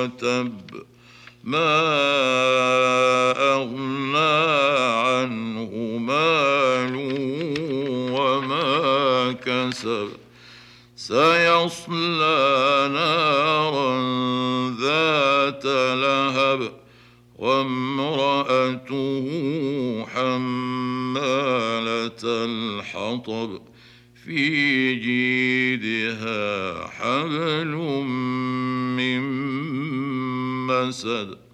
وتب ما أغنى عنه ماله وما كسب سيصلى نارا ذات لهب وامرأته حمالة الحطب في جيدها حبل من مسد